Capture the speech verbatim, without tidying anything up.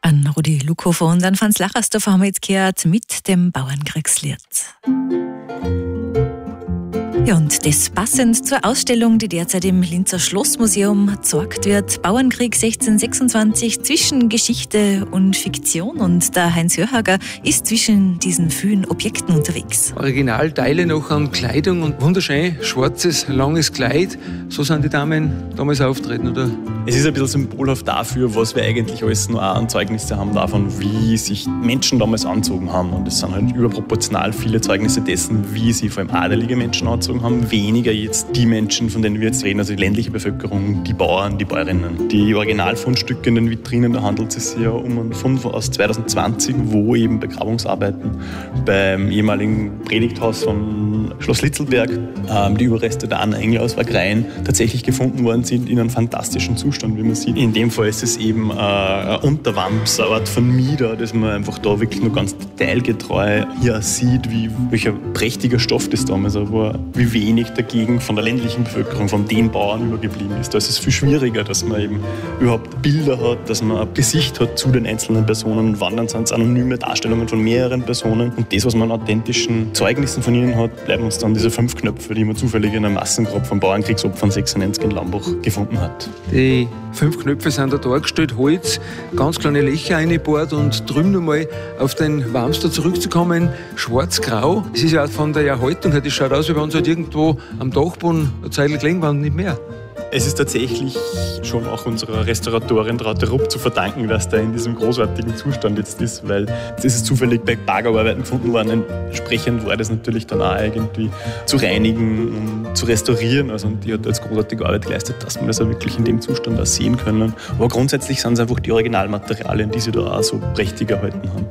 An Rudi Luckhofer und an Franz Lachersdorfer haben wir jetzt gehört mit dem Bauernkriegslied. Ja, und das passend zur Ausstellung, die derzeit im Linzer Schlossmuseum gezeigt wird. Bauernkrieg sechzehnhundertsechsundzwanzig zwischen Geschichte und Fiktion. Und der Heinz Hörhager ist zwischen diesen vielen Objekten unterwegs. Originalteile noch an Kleidung und wunderschön schwarzes, langes Kleid. So sind die Damen damals auftreten, oder? Es ist ein bisschen symbolhaft dafür, was wir eigentlich alles noch an Zeugnisse haben davon, wie sich Menschen damals anzogen haben. Und es sind halt überproportional viele Zeugnisse dessen, wie sie vor allem adelige Menschen anzogen haben, weniger jetzt die Menschen, von denen wir jetzt reden, also die ländliche Bevölkerung, die Bauern, die Bäuerinnen. Die Originalfundstücke in den Vitrinen, da handelt es sich ja um einen Fund aus zwanzig zwanzig, wo eben Begrabungsarbeiten beim ehemaligen Predigthaus von Schloss Litzelberg, ähm, die Überreste der Anna Engel aus Wagrein, tatsächlich gefunden worden sind in einem fantastischen Zustand, wie man sieht. In dem Fall ist es eben äh, ein Unterwamms, eine Art von Mieder, dass man einfach da wirklich nur ganz detailgetreu hier sieht, wie, welcher prächtiger Stoff das damals war, wie wenig dagegen von der ländlichen Bevölkerung, von den Bauern übergeblieben ist. Da ist es viel schwieriger, dass man eben überhaupt Bilder hat, dass man ein Gesicht hat zu den einzelnen Personen. Wann dann sind es anonyme Darstellungen von mehreren Personen. Und das, was man an authentischen Zeugnissen von ihnen hat, bleiben uns dann diese fünf Knöpfe, die man zufällig in einem Massengrab von Bauernkriegsopfern sechsundneunzig in Lambach gefunden hat. Die fünf Knöpfe sind da dargestellt, Holz, ganz kleine Löcher eingebohrt und drüben nochmal auf den Wamster zurückzukommen, schwarz-grau. Es ist ja auch von der Erhaltung her, das schaut aus, wie wenn es halt irgendwo am Dachboden eine Zeit gelegen war und nicht mehr. Es ist tatsächlich schon auch unserer Restauratorin Traute Rupp zu verdanken, dass der in diesem großartigen Zustand jetzt ist, weil es ist zufällig bei Baggerarbeiten gefunden worden. Entsprechend war das natürlich dann auch irgendwie zu reinigen und zu restaurieren. Also die hat jetzt großartige Arbeit geleistet, dass wir das auch wirklich in dem Zustand auch sehen können. Aber grundsätzlich sind es einfach die Originalmaterialien, die sie da auch so prächtig erhalten haben.